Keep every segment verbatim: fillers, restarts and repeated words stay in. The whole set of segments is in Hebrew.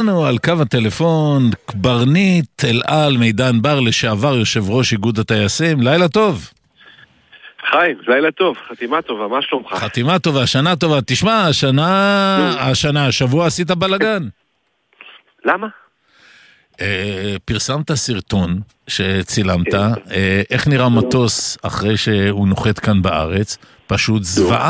איתנו על קו הטלפון קברניט אל על מידן בר, לשעבר יושב ראש איגוד הטייסים. לילה טוב. חיים, לילה טוב, חתימה טובה, מה שלומך? חתימה טובה, שנה טובה. תשמע, השנה, השנה, השבוע עשית בלגן. למה? פרסמת סרטון שצילמת, איך נראה מטוס אחרי שהוא נוחת כאן בארץ, פשוט זוועה.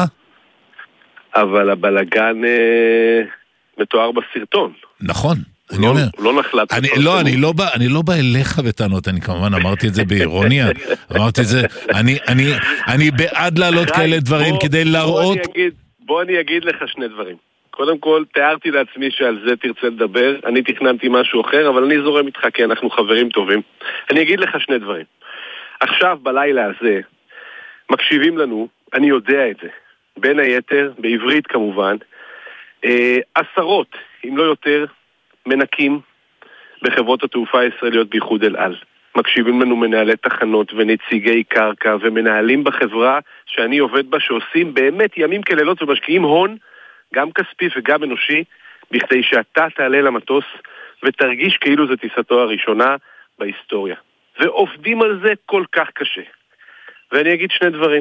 אבל הבלגן מתואר בסרטון. נכון, אני אומר. הוא לא נחלט. לא, אני לא בא, אני לא בא אליך בטענות, אני כמובן אמרתי את זה באירוניה, אמרתי את זה, אני, אני, אני בעד לעלות כאלה דברים כדי להראות. בוא אני אגיד לך שני דברים. קודם כל, תיארתי לעצמי שעל זה תרצה לדבר, אני תכננתי משהו אחר, אבל אני זורם איתך כי אנחנו חברים טובים. אני אגיד לך שני דברים. עכשיו, בלילה הזה, מקשיבים לנו, אני יודע את זה, בין היתר, בעברית כמובן, אה, עשרות, אם לא יותר, מנקים בחברות התעופה הישראליות בייחוד אל על. מקשיבים לנו מנהלי תחנות ונציגי קרקע ומנהלים בחברה שאני עובד בה, שעושים באמת ימים כלילות ומשקיעים הון, גם כספי וגם אנושי, בכדי שאתה תעלה למטוס ותרגיש כאילו זו טיסתו הראשונה בהיסטוריה. ועובדים על זה כל כך קשה. ואני אגיד שני דברים.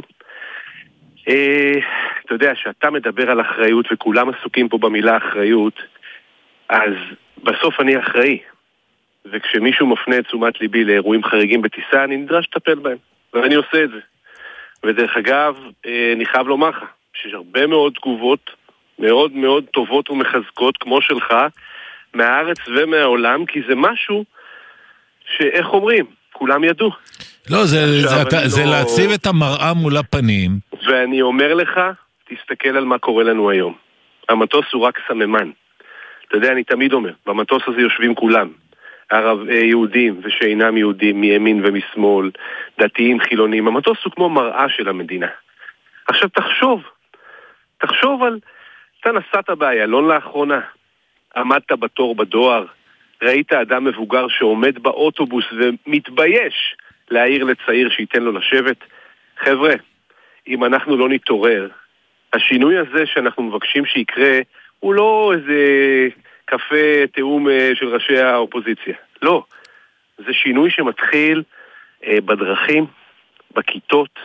אה, אתה יודע, שאתה מדבר על אחריות וכולם עסוקים פה במילה אחריות, אז בסוף אני אחראי. וכשמישהו מפנה את תשומת ליבי לאירועים חריגים בטיסה, אני נדרש לטפל בהם. ואני עושה את זה. ודרך אגב, אה, אני חייב לומר לך, שיש הרבה מאוד תגובות מאוד מאוד טובות ומחזקות כמו שלך מהארץ ומהעולם, כי זה משהו שאיך אומרים, כולם ידעו. לא, זה, זה, אתה, זה לא... להציב את המראה מול הפנים. ואני אומר לך, תסתכל על מה קורה לנו היום. המטוס הוא רק סממן. אתה יודע, אני תמיד אומר, במטוס הזה יושבים כולם. ערב, יהודים ושאינם יהודים, מימין ומשמאל, דתיים, חילונים. המטוס הוא כמו מראה של המדינה. עכשיו תחשוב, תחשוב על... אתה נסעת באיילון לאחרונה, עמדת בתור בדואר, ראית אדם מבוגר שעומד באוטובוס ומתבייש להעיר לצעיר שייתן לו לשבת. חבר'ה, אם אנחנו לא נתעורר, השינוי הזה שאנחנו מבקשים שיקרה הוא לא איזה קפה תאום של ראשי האופוזיציה. לא, זה שינוי שמתחיל אה, בדרכים, בכיתות,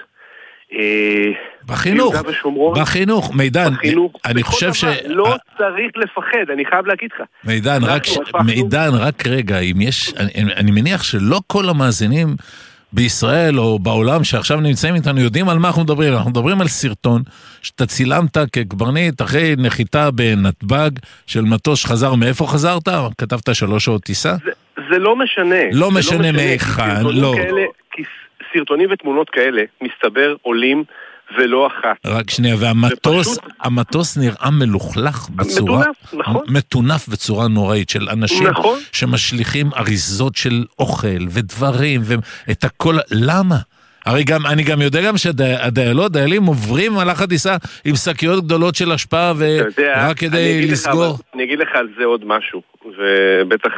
בחינוך, בחינוך, מידן, אני חושב ש... לא צריך לפחד, אני חייב להגיד לך. מידן, רק, מידן, רק רגע, אם יש, אני מניח שלא כל המאזינים בישראל או בעולם שעכשיו נמצאים איתנו יודעים על מה אנחנו מדברים. אנחנו מדברים על סרטון שאתה צילמת כקברניט אחרי נחיתה בנתב"ג של מטוס שחזר. מאיפה חזרת? כתבת שלוש שעות טיסה? זה לא משנה. לא משנה מאיכן, לא. סרטונים ותמונות כאלה, מסתבר, עולים ולא אחת. רק שנייה, והמטוס, פשוט... המטוס נראה מלוכלך בצורה, מטונף, נכון. מטונף בצורה נוראית של אנשים נכון. שמשליכים אריזות של אוכל ודברים, ואת הכל, למה? הרי גם, אני גם יודע גם שהדיילות, דיילים עוברים מהלך הטיסה עם שקיות גדולות של השפעה, ורק כדי לסגור. לך, אני אגיד לך על זה עוד משהו, ובטח...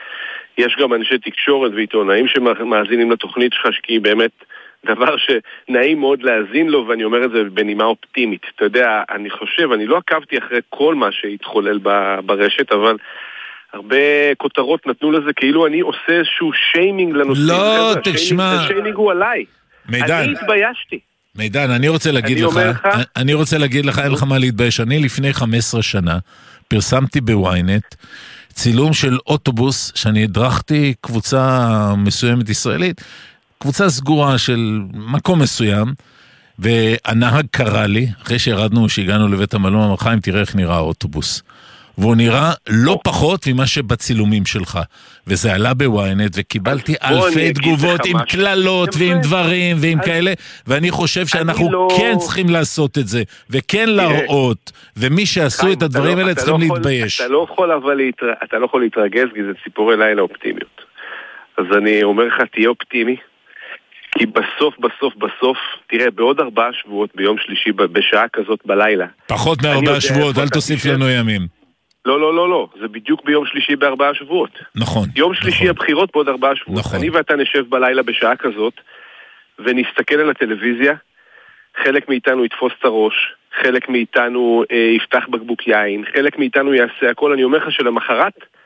יש גם אנשי תקשורת ועיתונאים שמאזינים לתוכנית שלך, כי באמת דבר שנעים מאוד להאזין לו, ואני אומר את זה בנימה אופטימית. אתה יודע, אני חושב, אני לא עקבתי אחרי כל מה שהתחולל ברשת, אבל הרבה כותרות נתנו לזה כאילו אני עושה איזשהו שיימינג לנושאים. לא, תשמע. השיימינג הוא עליי. מידן. אני התביישתי. מידן, אני רוצה להגיד לך, אני רוצה להגיד לך, אין לך מה להתבייש. אני לפני חמש עשרה שנה פרסמתי בוויינט צילום של אוטובוס שאני הדרכתי קבוצה מסוימת ישראלית, קבוצה סגורה של מקום מסוים, והנהג קרא לי, אחרי שירדנו, שהגענו לבית המלון, אמר חיים, תראה איך נראה האוטובוס. והוא נראה לא פחות ממה שבצילומים שלך. וזה עלה בוויינט, וקיבלתי אלפי תגובות עם כללות ועם דברים ועם כאלה, ואני חושב שאנחנו כן צריכים לעשות את זה, וכן להראות, ומי שעשו את הדברים האלה צריכים להתבייש. אתה לא יכול להתרגז, כי זה ציפורי לילה אופטימיות. אז אני אומר לך, תהיה אופטימי, כי בסוף, בסוף, בסוף, תראה, בעוד ארבעה שבועות, ביום שלישי, בשעה כזאת בלילה. פחות מארבעה שבועות, אל תוסיף לנו ימים. לא, לא, לא, לא. זה בדיוק ביום שלישי בארבעה שבועות. נכון. יום שלישי נכון. הבחירות בעוד ארבעה שבועות. נכון. אני ואתה נשב בלילה בשעה כזאת, ונסתכל על הטלוויזיה, חלק מאיתנו יתפוס את הראש, חלק מאיתנו אה, יפתח בקבוק יין, חלק מאיתנו יעשה הכל. אני אומר לך שלמחרת,